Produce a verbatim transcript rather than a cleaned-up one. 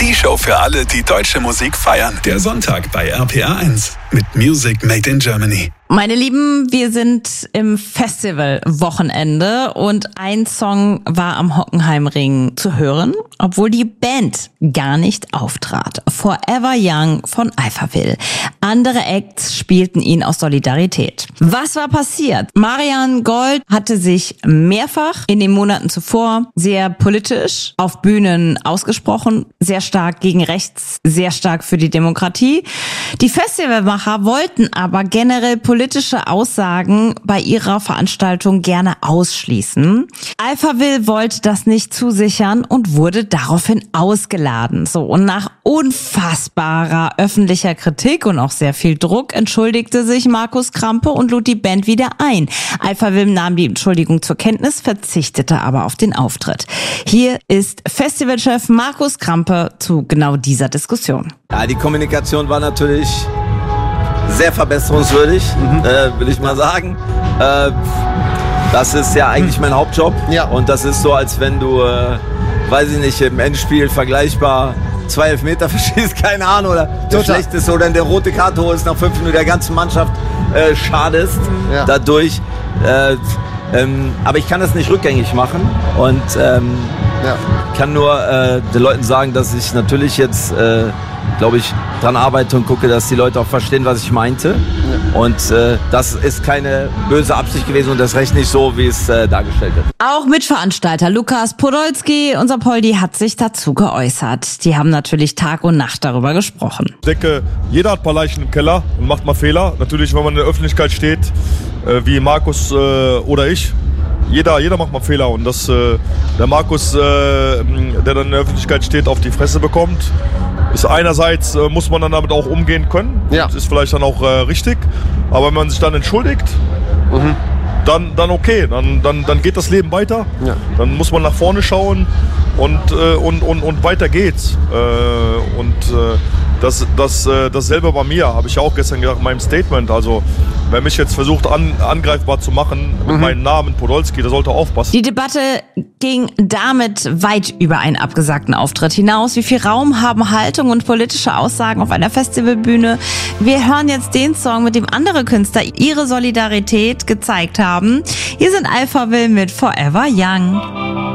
Die Show für alle, die deutsche Musik feiern. Der Sonntag bei R P R eins mit Music Made in Germany. Meine Lieben, wir sind im Festival-Wochenende und ein Song war am Hockenheimring zu hören, obwohl die Band gar nicht auftrat. Forever Young von Alphaville. Andere Acts spielten ihn aus Solidarität. Was war passiert? Marian Gold hatte sich mehrfach in den Monaten zuvor sehr politisch auf Bühnen ausgesprochen, sehr stark gegen rechts, sehr stark für die Demokratie. Die Festivalmacher wollten aber generell politische Aussagen bei ihrer Veranstaltung gerne ausschließen. Alphaville wollte das nicht zusichern und wurde daraufhin ausgeladen. So, und nach unfassbarer öffentlicher Kritik und auch sehr viel Druck entschuldigte sich Markus Krampe und lud die Band wieder ein. Alphaville nahm die Entschuldigung zur Kenntnis, verzichtete aber auf den Auftritt. Hier ist Festivalchef Markus Krampe zu genau dieser Diskussion. Ja, die Kommunikation war natürlich sehr verbesserungswürdig, mhm. äh, will ich mal sagen. Äh, das ist ja eigentlich mein Hauptjob. Ja. Und das ist so, als wenn du, äh, weiß ich nicht, im Endspiel vergleichbar zwei Elfmeter verschießt, keine Ahnung, oder der schlechteste oder in der rote Karte holst, nach fünf Minuten der ganzen Mannschaft äh, schadest ja. dadurch. Äh, ähm, aber ich kann das nicht rückgängig machen und ähm, ja. kann nur äh, den Leuten sagen, dass ich natürlich jetzt äh, glaube ich, dran arbeite und gucke, dass die Leute auch verstehen, was ich meinte. Ja. Und äh, das ist keine böse Absicht gewesen und das Recht nicht so, wie es äh, dargestellt wird. Auch Mitveranstalter Lukas Podolski, unser Poldi, hat sich dazu geäußert. Die haben natürlich Tag und Nacht darüber gesprochen. Ich denke, jeder hat ein paar Leichen im Keller und macht mal Fehler. Natürlich, wenn man in der Öffentlichkeit steht, äh, wie Markus äh, oder ich, Jeder, jeder macht mal Fehler und dass äh, der Markus, äh, der dann in der Öffentlichkeit steht, auf die Fresse bekommt, ist einerseits, äh, muss man dann damit auch umgehen können, ja. ist vielleicht dann auch äh, richtig, aber wenn man sich dann entschuldigt, mhm. dann, dann okay, dann, dann, dann geht das Leben weiter, ja. dann muss man nach vorne schauen und, äh, und, und, und weiter geht's. Äh, und äh, das, das, äh, dasselbe bei mir, habe ich ja auch gestern gesagt in meinem Statement, also wer mich jetzt versucht an, angreifbar zu machen mit mhm. meinem Namen Podolski, der sollte aufpassen. Die Debatte ging damit weit über einen abgesagten Auftritt hinaus. Wie viel Raum haben Haltung und politische Aussagen auf einer Festivalbühne? Wir hören jetzt den Song, mit dem andere Künstler ihre Solidarität gezeigt haben. Hier sind Alphaville mit Forever Young.